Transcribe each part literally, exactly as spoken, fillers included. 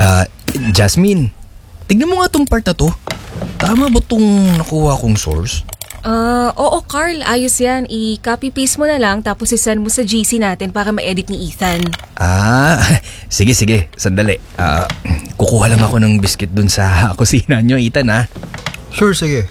Ah, Jasmine, tignan mo nga tong part na to. Tama ba tong nakuha kong source? Ah, oo Carl, ayos yan. I-copy paste mo na lang tapos isend mo sa G C natin para ma-edit ni Ethan. Ah, sige sige, sandali. Ah, kukuha lang ako ng biscuit dun sa kusina nyo, Ethan ha. Sure, sige.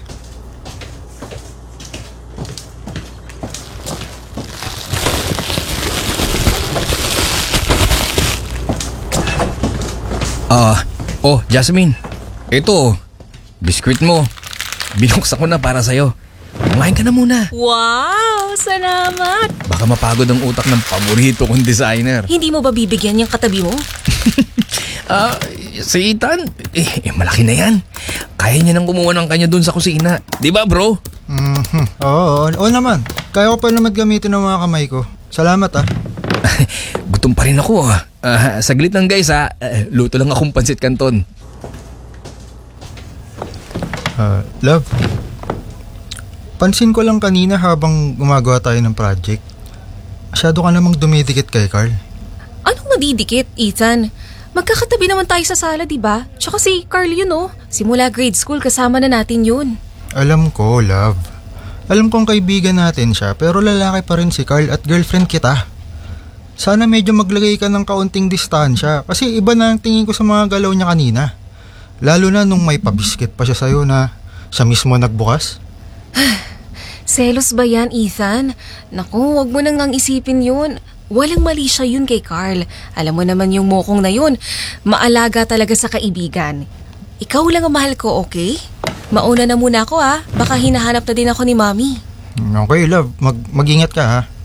Ah, oh Jasmine, ito, biscuit mo. Binuksan ko na para sa'yo. Kumain ka na muna. Wow, salamat! Baka mapagod ang utak ng paborito kong designer. Hindi mo ba bibigyan yung katabi mo? Ah, si Ethan, eh, eh malaki na yan. Kaya niya nang kumuha ng kanya dun sa kusina. Di ba bro? Mhm. Oo, oo naman. Kaya ko pa naman gamitin ng mga kamay ko. Salamat ah. Gutom pa rin ako ah. Ah, saglit lang guys ah. Ah, luto lang akong pansit canton. Ah, love. Pansin ko lang kanina habang gumagawa tayo ng project. Masyado ka namang dumidikit kay Carl. Anong madidikit, Ethan? Magkakatabi naman tayo sa sala, di ba? Tsaka si Carl yun, oh. Simula grade school, kasama na natin yun. Alam ko, love. Alam kong kaibigan natin siya, pero lalaki pa rin si Carl at girlfriend kita. Sana medyo maglagay ka ng kaunting distansya kasi iba na ang tingin ko sa mga galaw niya kanina. Lalo na nung may pabiskit pa siya sa'yo na siya mismo nagbukas. Selos ba yan, Ethan? Naku, wag mo nang ngang isipin yun. Walang mali siya yun kay Carl. Alam mo naman yung mokong na yun. Maalaga talaga sa kaibigan. Ikaw lang ang mahal ko, okay? Mauna na muna ako ha. Baka hinahanap na din ako ni Mommy. Okay, love. Mag mag-ingat ka ha.